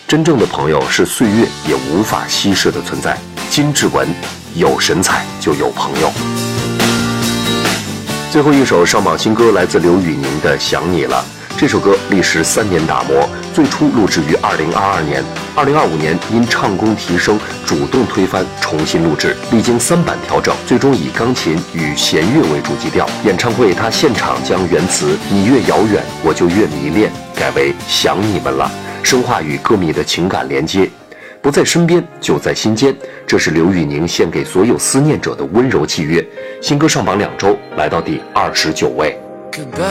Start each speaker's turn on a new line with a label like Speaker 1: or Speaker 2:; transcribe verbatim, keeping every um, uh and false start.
Speaker 1: 真正的朋友是岁月也无法稀释的存在。金志文，有神采就有朋友。最后一首上榜新歌来自刘宇宁的《想你了》。这首歌历时三年打磨，最初录制于二零二二年，二零二五年因唱功提升，主动推翻重新录制，历经三版调整，最终以钢琴与弦乐为主基调。演唱会他现场将原词“你越遥远，我就越迷恋”改为“想你们了”，深化与歌迷的情感连接。不在身边，就在心间，这是刘宇宁献给所有思念者的温柔契约。新歌上榜两周，来到第二十九位。